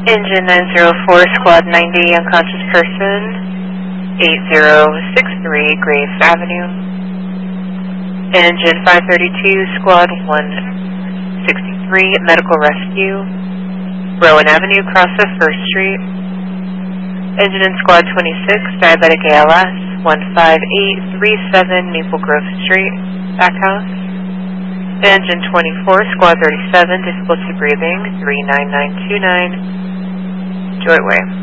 Engine 904, Squad 90, unconscious person, 8063 Graves Avenue. Engine 532, Squad 163, medical rescue, Rowan Avenue, cross of 1st Street. Engine in Squad 26, diabetic ALS, 15837 Maple Grove Street, back house. Engine 24, Squad 37, difficulty breathing, 39929, Joyway.